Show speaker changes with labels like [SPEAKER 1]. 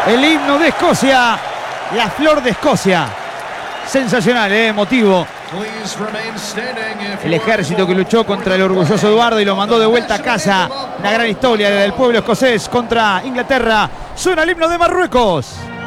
[SPEAKER 1] El himno de Escocia, la flor de Escocia. Sensacional, emotivo. El ejército que luchó contra el orgulloso Eduardo y lo mandó de vuelta a casa. Una gran historia del pueblo escocés contra Inglaterra. Suena el himno de Marruecos.